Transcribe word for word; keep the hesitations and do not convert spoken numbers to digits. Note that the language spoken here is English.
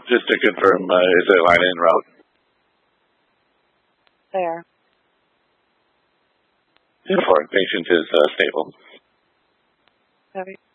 Just to confirm, uh, is the line en route? They are. ten four, patient is uh, stable. Copy.